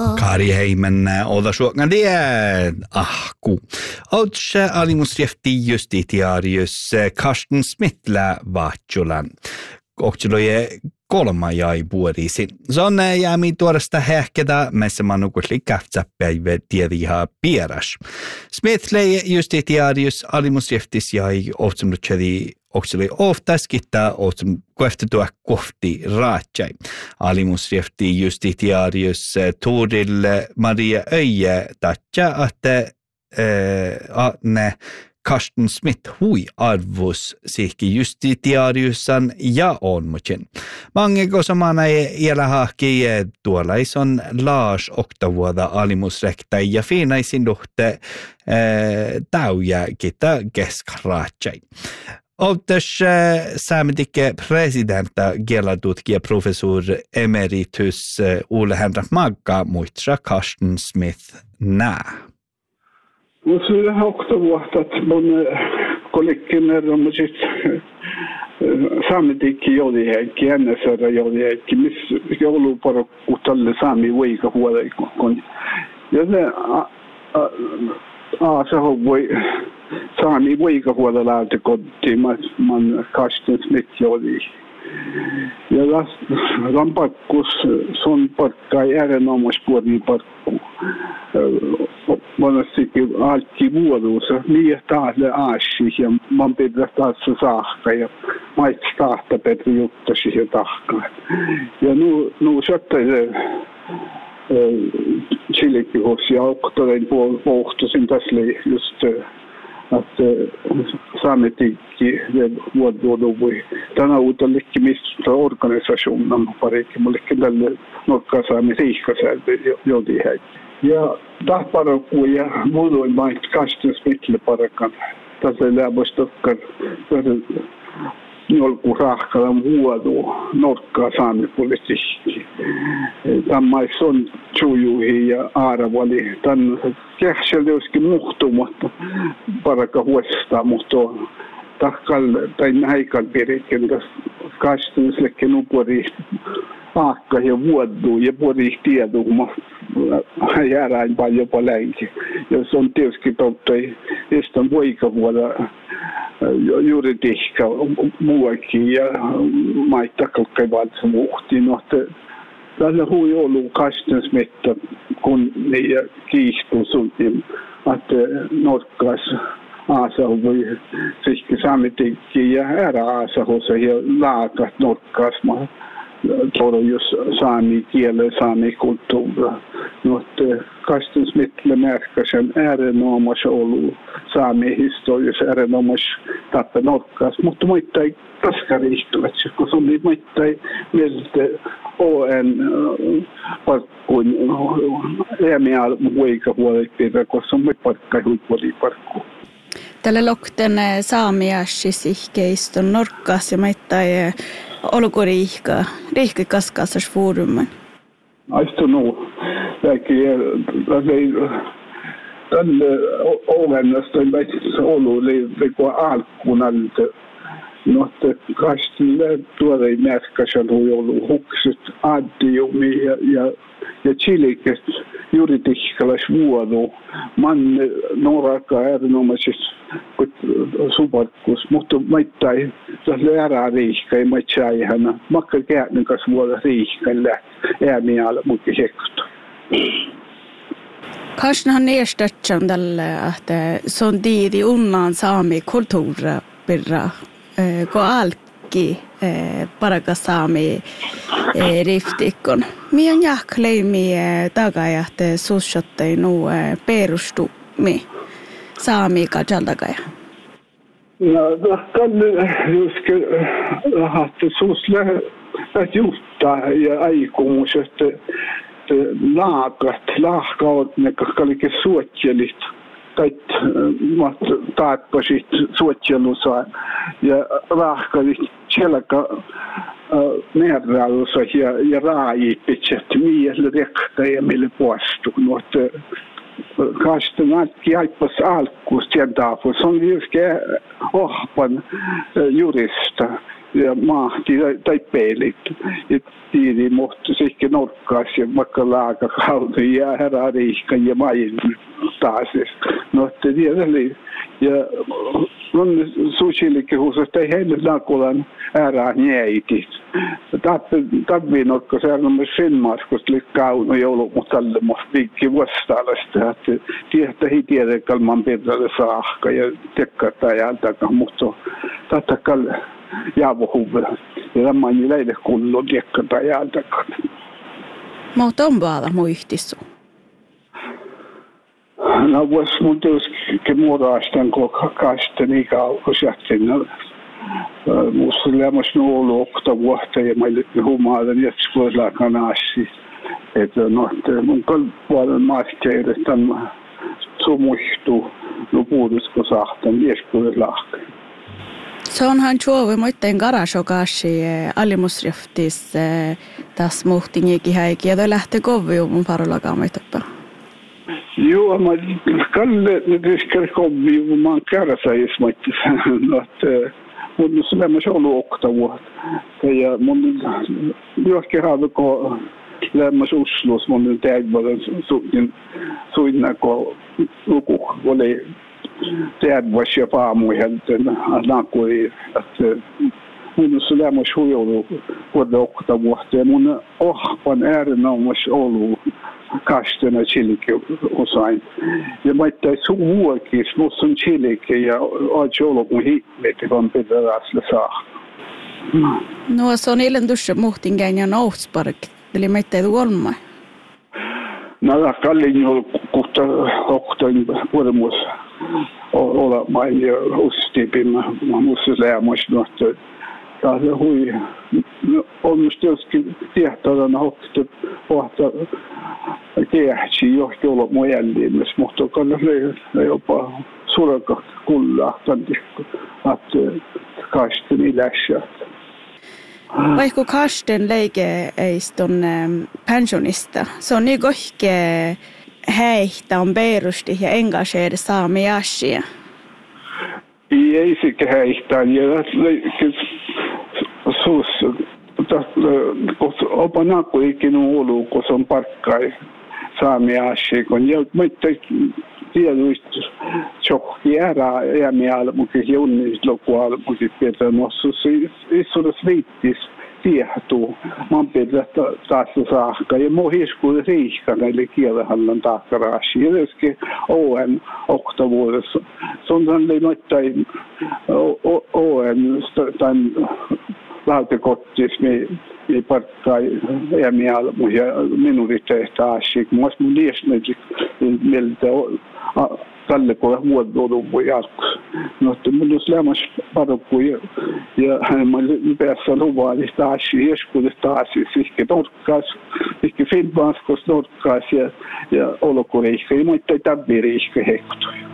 Kari heimen oda suokna ahku. Otse alimusjefti justitiarius Karsten Smith-lä vaatsulan. Okseloje kolma jäi vuorisin. Se on jäämi tuorasta hehketä, missä manukusli kähtsäpäivä tiediha pieras. Smith-lä justitiarius alimusjeftis jäi otsemlutsedi okseli oftaskittaa otsem kueftetua kohti raatsai. Alimusjefti justitiarius Toril Maria Öje tatja, että ne Karsten Smith hui arvos sihki justitiariusan ja onmukin. Mange samana iällä hahki tuollaison Lars oktavuoda alimusrekta ja fiinaisin luhte tauja kita keskraatsai. Oltas saametikke presidentta kielatutkija professor emeritus Ole Henrik Magga muistra Karsten Smith nää. Mulla on 8 vuotta, että mun kollegian romaiset saametikki jodiheikki, NSR jodiheikki, missä jouluporukku tälle saami voika huoleikon. Ja se se voi saami voika huolelaalta kotiin, man Karsten Smith jodi. Ja rampakkus sun parkka ei erinomaispuolinen parkku. Monestikin alki vuoduussa, niin tahdle aasi ja man pitää taas saakka ja maitstaahta Petri juttasi ja tahkaa. Ja nu söttäisi chilikihos ja oktorein pohtuisin tässä just että saametikki vuodu voi tänä uutta likkimistä organisationen parikin mullekin tälle nokkaa saami riikkasältä jodihän. Ja tahparakku ja muodoin main Karsten Smithille parakan. Tässä läpöstokkaan jolku rahkalan vuodu nokkaa saamipolitiikki. Tammais on tjujuihin ja aaravali. Tän kähtsellä joskin muhtumatta paraka huostaa, mutta tahkal tai näikal perikin Karsten Smithille upori aakka ja vuodu ja pori tieduma. Jäädään paljon jopa länki. Ja se on tietysti totta, että on voikavuoda juridihka muuakin ja maittakakkai valtsamuhtiin. Tällä hui ollut Karsten Smith, kun ne kiistuu sunnin, että norkkas Aasahu voi sihki saamitikki ja ära Aasahussa ja laakat norkkas torjus saami kielä, saami kulttuura. Mutta Karsten Smithille märkäsen erinomaisen ollut saami historiassa erinomaisen tappe norkkaas. Mutta muita ei taskari istuvat, kun se oli muita ei mieltä ON parkkuun äämiä voika huolehtia, koska se on muita parkkaa huippuoliparkkuun. Tällä lokten saamiassisihkeistön norkkaas ja muita ei olko riikki kaskaasasfoorumen? Aistu nuu. Tälle ovennasta ei väitsissä ollut liikua alkuun alta. Mutta Karstille tuore märkäsen hui ollut hukset addiumi ja chilikest juridihkalas vuodu. Man noraka erinomaisessa suparkkus, mutta maittai tälle ära riikka ei maittai hänä. Makka käännökäs vuoda riikkan äämiällä mukin hekto. Karsten har nedstörtsan tälle, että se on diidi unnan saami kulttuura pirra. Kun alki paraka saami riftikon. Mion jahkleimi tagajat sussottai nu perustumi saami kajaltagaja. Ja tälle just rahat susle att jutta ja aikomus että laakaut ne kaikki suotjelit. Kaikki taatpasit suotjelussa ja rahkalit selkä merrallussa ja raajipitset miehelle rekta ja meille puostu. Mutta Karsten alki aipas alkuus tiedäpä. Se on just ohpan jurista. ja mahti tai pelit. Tiiri mohti sihke nokkaas ja vaikka laakakautta ja herra riikka ja main taas. No, te tiedäli. Ja on susilike huusasta ei heille nakulan ärää njeitit. Tappi nokka säännömme Finnmarkust likkaunu joulu, mutta tälle musta viikki vastaavasta. Tiedätte ei tiedä kalman pitälle saakka ja tekkata ajalta, mutta tatakal jäävuhuvilla. Ja tämä on leille kullun tekkata ajalta. Mutta on vaala muistissu. No, vois mun tietysti muodostan, kun kasten ikäukos jättin. Musta oli lämmäs nuolu 8 vuotta ja mä olin huumaadan jätskoilla kanassi. Että no, mun kalpuolen maaskeille tämän sumuhtuu lupuudusko sahtan jätskoilla. Se onhan juovi muiden garasokassi alimusriftis tässä muhtingikin häikin ja toi lähtee koviin mun parolakaan meitappa. Joo, mä kalle nyt kerkoviin mun maan kärsäis muitti sanoa, että mun on lämmäs ollut 8 vuotta. Ja mun johonkin haaviko lämmäs Oslos, mun on tägvalan suinna, kun luku oli tägvas ja paamuihelten nakui, että mun on lämmäs huijolu vuotta 8 vuotta. Ja mun ohpan äärinomais ollut kastena chilike usain. Ja mä itse suuhuakin, musta on chilike ja oot ollut mun hiimeet, vaan pitää asle saa. No, se on illan tuossa muhtingään ja noutspark, eli mä itse olmaa. No, kallin jo kohta vuodemus olemaan ja ustipin, mä musta lämmäs, että tämä hui on musta joskin tiehtoidana hokta kohta kehtsi johti olla mun jäljiin, mutta kannattaa jopa sulka kullahtan, että kasten ilässä. Vaikka kasten leike ei on pensionista, se on niin kohke heitä on beirusti ja engageeri saami asia. Ei sekä heitä, ja sus, opa nakku ikinä olu, kun se on parkkai saami asia, kun mä tietysti tjohki ära äämialmukin ja unnislukualmukin pitää nossa. Issuudessa riittis tiehtuu. Mä pitää taas saakka. Ja mun hiskuun riihkana, eli kielehallan taakkaraashi. Ja myöskin ON 8 vuodessa. Se on tällainen noittain ON tämän lautakottis, me parkkai äämialmu ja minuutiteehtä asia. Mä oon mun liesnäkin mieltä tälle kun vuodoluvun jatkossa. No, että mun olisi lämmäs parokku ja mä päässä luvallista asiaa, joskuudesta asiaa, ihke norkkaas, ihke Finnmarkos norkkaas ja olokuriihka, ja mä ei täbbi riihka hektoi.